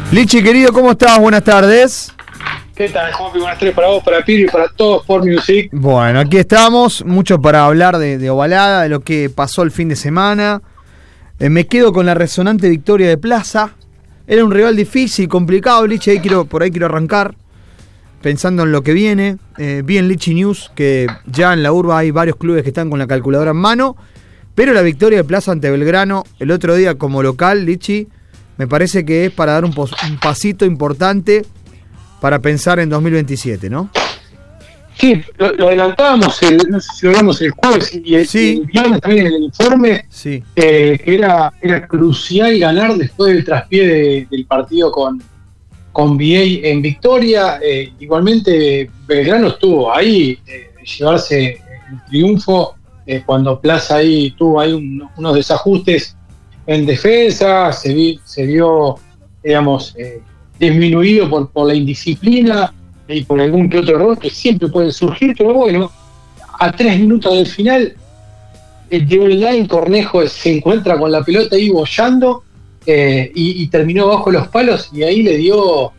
Lichi, querido, ¿cómo estás? Buenas tardes. ¿Qué tal, Juanpi? Buenas tardes para vos, para Piri y para todos por Music. Bueno, aquí estamos, mucho para hablar de Ovalada, de lo que pasó el fin de semana. Me quedo con la resonante victoria de Plaza. Era un rival difícil, complicado, Lichi, por ahí quiero arrancar, pensando en lo que viene. Vi en Lichi News que ya en la urba hay varios clubes que están con la calculadora en mano, pero la victoria de Plaza ante Belgrano el otro día como local, Lichi, me parece que es para dar un pasito importante para pensar en 2027, ¿no? Sí, lo adelantábamos, no sé si lo hablamos el jueves y el viernes también en el informe, sí. Que era crucial ganar después del traspié del partido con VA en Victoria. Igualmente Belgrano estuvo ahí, llevarse el triunfo cuando Plaza ahí tuvo ahí unos desajustes en defensa, se vio, digamos, disminuido por la indisciplina y por algún que otro error que siempre puede surgir, pero bueno, a 3 minutos del final, llegó el line, Cornejo se encuentra con la pelota ahí boyando y terminó bajo los palos y ahí le dio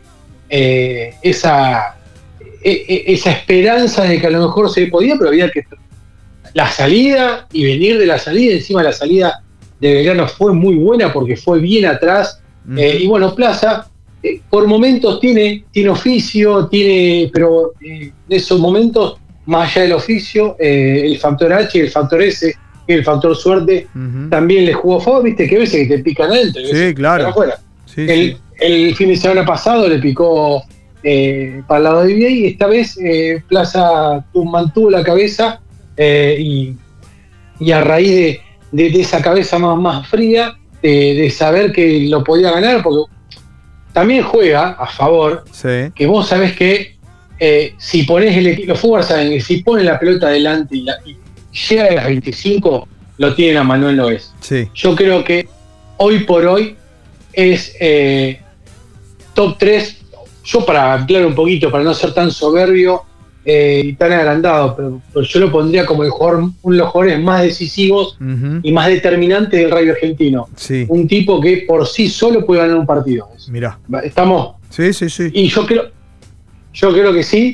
esa esperanza de que a lo mejor se podía, pero había que la salida y venir de la salida, encima la salida de Belgrano fue muy buena porque fue bien atrás. Y bueno, Plaza por momentos tiene oficio, pero en esos momentos, más allá del oficio, el factor H y el factor S, que es el factor suerte, también le jugó a favor, viste que a veces que te pican adentro, sí, claro. Afuera. Sí, el fin de semana pasado le picó para el lado de VA y esta vez Plaza mantuvo la cabeza y a raíz de esa cabeza más fría, de saber que lo podía ganar, porque también juega a favor, sí, que vos sabés que si pones los fútbol saben que si ponen la pelota adelante y llega a las 25, lo tienen a Manuel Nogués. sí. Yo creo que hoy por hoy es top 3. Yo, para ampliar un poquito, para no ser tan soberbio y tan agrandado, pero yo lo pondría como uno de los jugadores más decisivos y más determinantes del rugby argentino. Sí. Un tipo que por sí solo puede ganar un partido. Mirá. ¿Estamos? Sí. Y yo creo que sí.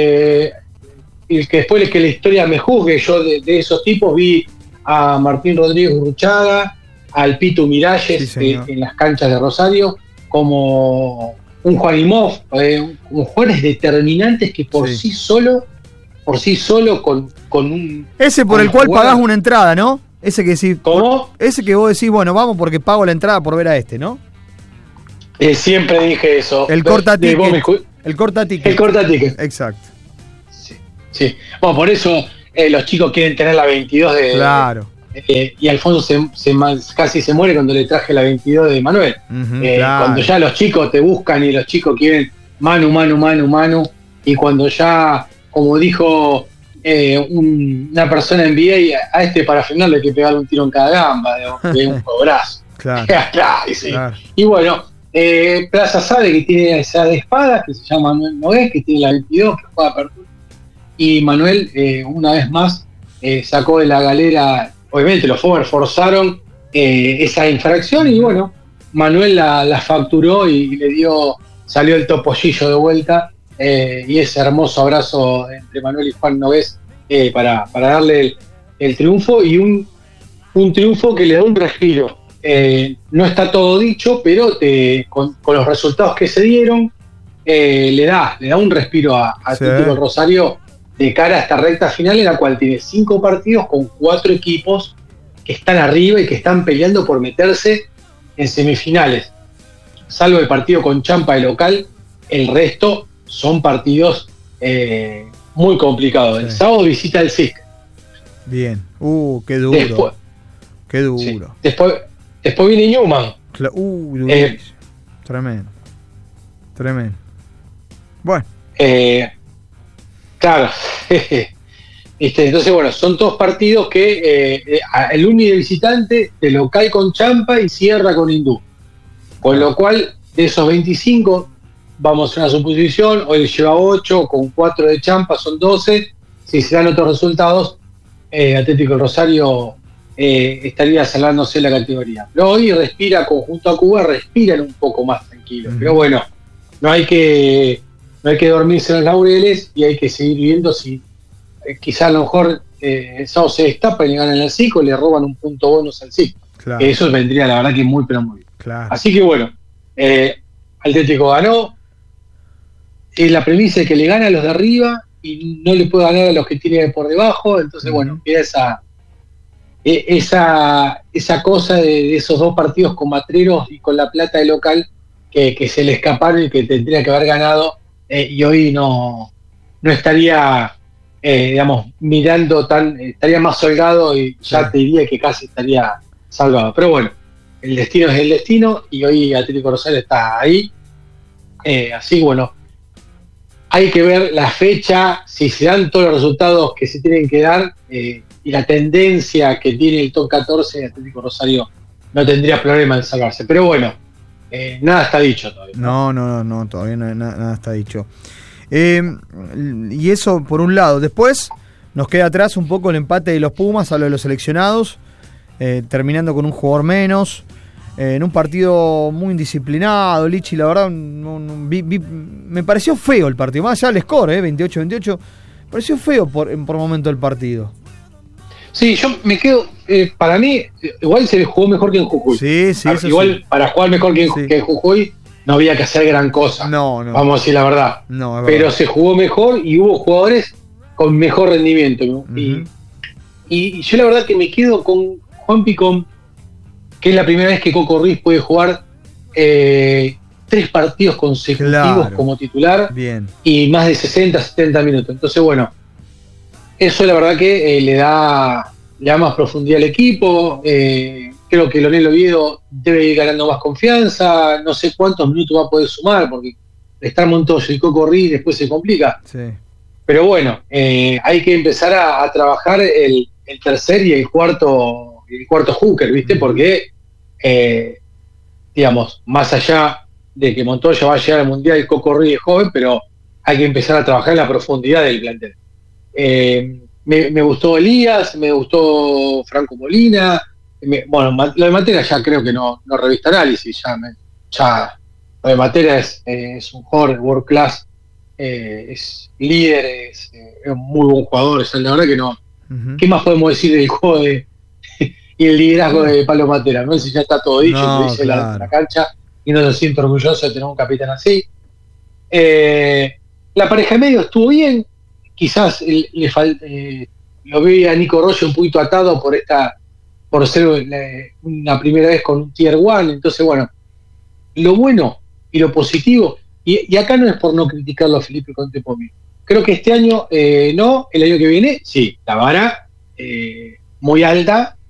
Y que después que la historia me juzgue, yo de esos tipos vi a Martín Rodríguez Urruchaga, al Pitu Miralles en las canchas de Rosario, como un Juanimov, como jugadores determinantes que por sí solo con un... Ese por el cual pagás una entrada, ¿no? Ese que decís... ¿Cómo? Ese que vos decís, bueno, vamos porque pago la entrada por ver a este, ¿no? Siempre dije eso. El corta ticket. El corta ticket. Exacto. Sí. Bueno, por eso los chicos quieren tener la 22 de... Claro. Y Alfonso casi se muere cuando le traje la 22 de Manuel. Claro. Cuando ya los chicos te buscan y los chicos quieren manu, y cuando ya, como dijo una persona en VA, a este para frenarle hay que pegarle un tiro en cada gamba, de un cobrazo. Claro. Claro. Y bueno, Plaza sabe que tiene esa de espadas que se llama Manuel Nogués, que tiene la 22, que juega apertura. Y Manuel, una vez más, sacó de la galera. Obviamente los Fover forzaron esa infracción y bueno, Manuel la facturó y salió el topollillo de vuelta y ese hermoso abrazo entre Manuel y Juan Nogués para darle el triunfo y un triunfo que le da un respiro. No está todo dicho, pero con los resultados que se dieron le da un respiro a Atlético Rosario de cara a esta recta final en la cual tiene 5 partidos con 4 equipos que están arriba y que están peleando por meterse en semifinales. Salvo el partido con Champa de local, el resto son partidos muy complicados. El sábado visita el SIC. Bien. Qué duro. Qué duro. Sí. Después viene Newman. Tremendo. Bueno. Claro. Entonces, bueno, son todos partidos que el Uni de visitante, de local con Champa y cierra con Hindú. Con lo cual, de esos 25, vamos a hacer una suposición, hoy lleva 8, con 4 de Champa son 12. Si se dan otros resultados, Atlético Rosario estaría salvándose la categoría. Pero hoy respira, conjunto a Cuba, respiran un poco más tranquilo. tranquilo. Pero bueno, no hay que dormirse en los laureles y hay que seguir viendo si quizá a lo mejor el sábado se destapa y le ganan al CIC o le roban un punto bonus al CIC. Claro. Eso vendría la verdad que muy pero muy bien. Claro. Así que bueno, Atlético ganó. La premisa es que le gana a los de arriba y no le puede ganar a los que tiene por debajo. Entonces bueno, queda esa cosa de esos dos partidos con Matreros y con La Plata de local que se le escaparon y que tendría que haber ganado, y hoy no estaría digamos mirando estaría más holgado y ya te diría que casi estaría salvado. Pero bueno, el destino es el destino y hoy Atlético Rosario está ahí, así que bueno, hay que ver la fecha, si se dan todos los resultados que se tienen que dar, y la tendencia que tiene el top 14 de Atlético Rosario no tendría problema en salvarse. Pero bueno, nada está dicho todavía. No, todavía nada está dicho. Y eso por un lado. Después nos queda atrás un poco el empate de los Pumas, hablo de los seleccionados, terminando con un jugador menos. En un partido muy indisciplinado, Lichi, la verdad, me pareció feo el partido. Más allá del score, 28-28, pareció feo por momento el partido. Sí, yo me quedo, para mí, igual se jugó mejor que en Jujuy. Sí, eso igual sí. Para jugar mejor que en Jujuy no había que hacer gran cosa. No. Vamos a decir la verdad. No, es pero verdad. Se jugó mejor y hubo jugadores con mejor rendimiento. ¿No? Uh-huh. Y yo la verdad que me quedo con Juan Picón, que es la primera vez que Coco Ruiz puede jugar 3 partidos consecutivos como titular. Bien. Y más de 60-70 minutos. Entonces, bueno, eso la verdad que le da más profundidad al equipo. Creo que Leonel Oviedo debe ir ganando más confianza. No sé cuántos minutos va a poder sumar, porque estar Montoya y Coco Ruiz después se complica. Sí. Pero bueno, hay que empezar a trabajar el tercer y el cuarto hooker, ¿viste? Porque, digamos, más allá de que Montoya va a llegar al Mundial y Coco Ruiz es joven, pero hay que empezar a trabajar en la profundidad del plantel. Me gustó Elías, me gustó Franco Molina. Bueno, lo de Matera ya creo que no revista análisis. Ya lo de Matera es un jugador world class, es líder, es un muy buen jugador. La verdad que no. Uh-huh. ¿Qué más podemos decir del juego y el liderazgo de Pablo Matera? No sé si ya está todo dicho, lo dice la cancha, y no se siento orgulloso de tener un capitán así. La pareja de medio estuvo bien, quizás lo veo a Nico Royo un poquito atado por ser una primera vez con un Tier 1, entonces bueno, lo bueno y lo positivo, y acá no es por no criticarlo a Felipe Conte Pomi. Creo que este año no, el año que viene, sí, la vara muy alta,